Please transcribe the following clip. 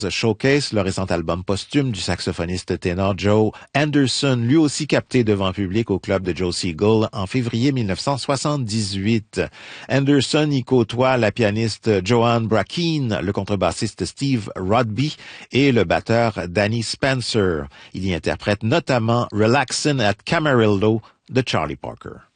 Showcase, le récent album posthume du saxophoniste ténor Joe Anderson, lui aussi capté devant public au club de Joe Seagull en février 1978. Anderson y côtoie la pianiste Joanne Brackeen, le contrebassiste Steve Rodby et le batteur Danny Spencer. Il y interprète notamment Relaxin' at Camarillo de Charlie Parker.